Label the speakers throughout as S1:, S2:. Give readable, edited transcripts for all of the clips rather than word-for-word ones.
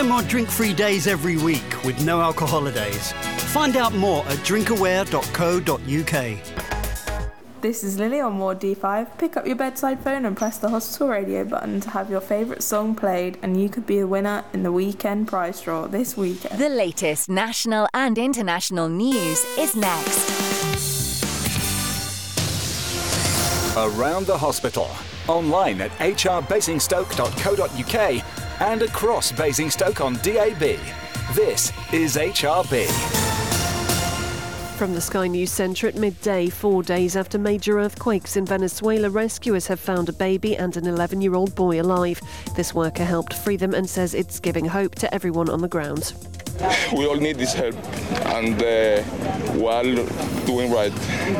S1: More drink-free days every week with no alcohol holidays. Find out more at drinkaware.co.uk.
S2: This is Lily on Ward D5. Pick up your bedside phone and press the hospital radio button to have your favourite song played, and you could be a winner in the weekend prize draw this weekend.
S3: The latest national and international news is next.
S4: Around the hospital, online at hrbasingstoke.co.uk and across Basingstoke on DAB. This is HRB.
S5: From the Sky News Centre at midday, 4 days after major earthquakes in Venezuela, rescuers have found a baby and an 11-year-old boy alive. This worker helped free them and says it's giving hope to everyone on the ground.
S6: We all need this help, and we're all doing right.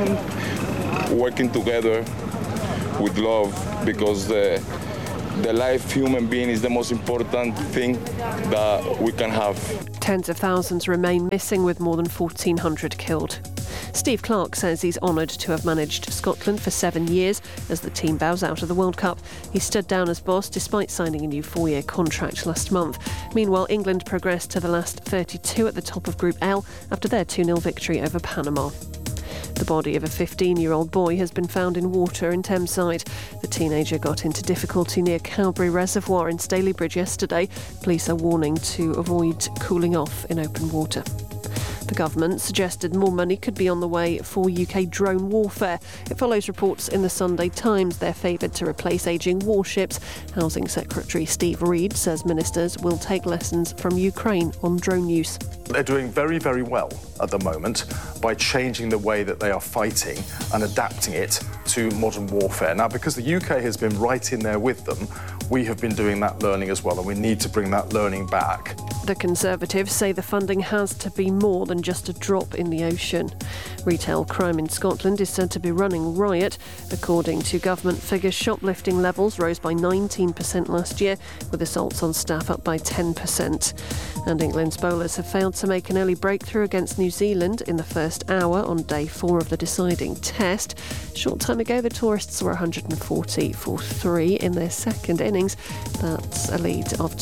S6: Working together with love, because the life human being is the most important thing that we can have.
S5: Tens of thousands remain missing, with more than 1,400 killed. Steve Clarke says he's honoured to have managed Scotland for 7 years as the team bows out of the World Cup. He stood down as boss despite signing a new 4-year contract last month. Meanwhile, England progressed to the last 32 at the top of Group L after their 2-0 victory over Panama. The body of a 15-year-old boy has been found in water in Thameside. The teenager got into difficulty near Cowbury Reservoir in Stalybridge yesterday. Police are warning to avoid cooling off in open water. The government suggested more money could be on the way for UK drone warfare. It follows reports in the Sunday Times they're favoured to replace ageing warships. Housing Secretary Steve Reed says ministers will take lessons from Ukraine on drone use.
S7: They're doing very, very well at the moment by changing the way that they are fighting and adapting it to modern warfare. Now, because the UK has been right in there with them, we have been doing that learning as well, and we need to bring that learning back.
S5: The Conservatives say the funding has to be more than just a drop in the ocean. Retail crime in Scotland is said to be running riot. According to government figures, shoplifting levels rose by 19% last year, with assaults on staff up by 10%. And England's bowlers have failed to make an early breakthrough against New Zealand in the first hour on day 4 of the deciding test. A short time ago, the tourists were 140 for 3 in their second innings. That's a lead of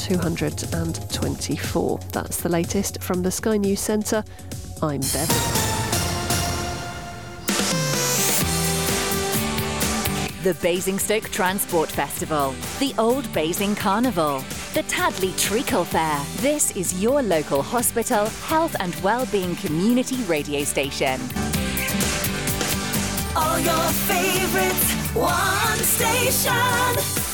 S5: 224. That's the latest from the Sky News Centre. I'm Bev.
S3: The Basingstoke Transport Festival, the Old Basing Carnival, the Tadley Treacle Fair. This is your local hospital, health and wellbeing community radio station.
S8: All your favourites, one station,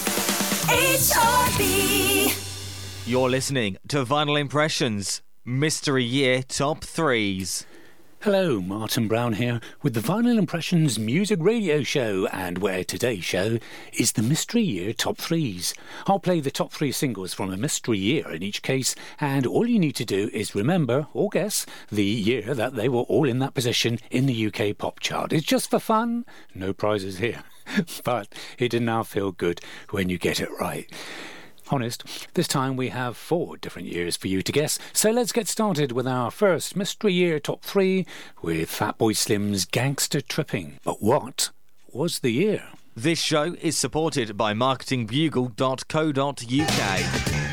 S8: HRB.
S9: You're listening to Vinyl Impressions, Mystery Year Top 3s.
S10: Hello, Martin Brown here with the Vinyl Impressions Music Radio Show, and where today's show is the Mystery Year Top 3s. I'll play the top 3 singles from a mystery year in each case, and all you need to do is remember or guess the year that they were all in that position in the UK pop chart. It's just for fun, no prizes here, but it did now feel good when you get it right. Honest, this time we have 4 different years for you to guess. So let's get started with our first Mystery Year Top 3 with Fatboy Slim's Gangster Tripping. But what was the year?
S9: This show is supported by marketingbugle.co.uk.